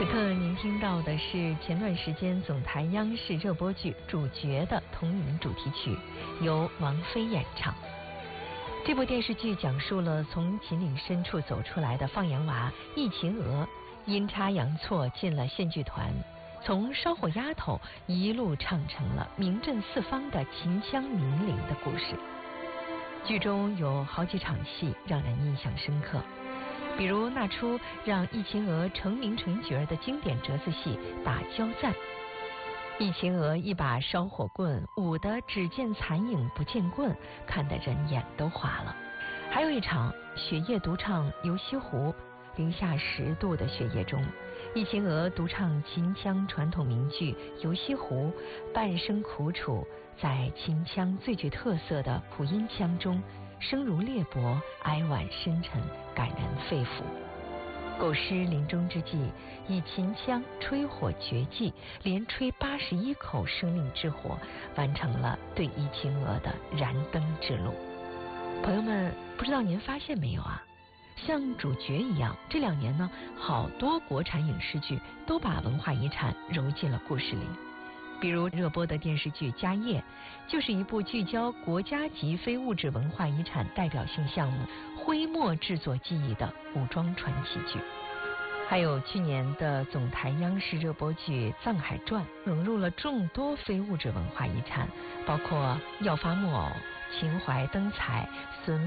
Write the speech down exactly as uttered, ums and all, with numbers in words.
刻您听到的是前段时间总台央视热播剧《主角》的同名主题曲，由王菲演唱。这部电视剧讲述了从秦岭深处走出来的放羊娃易秦娥，阴差阳错进了县剧团，从烧火丫头一路唱成了名震四方的秦腔名伶的故事。剧中有好几场戏让人印象深刻，比如那出让易秦娥成名成角的经典折子戏《打交赞》，易秦娥一把烧火棍舞得只见残影不见棍，看得人眼都花了。还有一场雪夜独唱《游西湖》，零下十度的雪夜中，易秦娥独唱秦腔传统名剧《游西湖》，半生苦楚，在秦腔最具特色的普音腔中，声如裂帛，哀婉深沉，感人肺腑。构思临终之际，以秦腔吹火绝技，连吹八十一口生命之火，完成了对易秦娥的燃灯之路。朋友们，不知道您发现没有啊？像主角一样，这两年呢，好多国产影视剧都把文化遗产揉进了故事里。比如热播的电视剧《家业》，就是一部聚焦国家级非物质文化遗产代表性项目徽墨制作技艺的古装传奇剧。还有去年的总台央视热播剧《藏海传》，融入了众多非物质文化遗产，包括耀发木偶、秦淮灯彩、孙